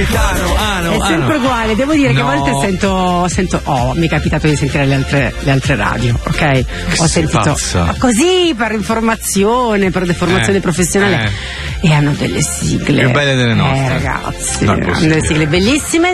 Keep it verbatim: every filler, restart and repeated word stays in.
Gaetano, Ano, è sempre Ano. uguale. Devo dire che No. a volte sento, sento oh, mi è capitato di sentire le altre, le altre radio, ok? Che Ho sei sentito pazza. così per informazione, per deformazione Eh, professionale eh. e hanno delle sigle Più belle delle nostre. eh, ragazzi, Non è hanno possibile. delle sigle bellissime.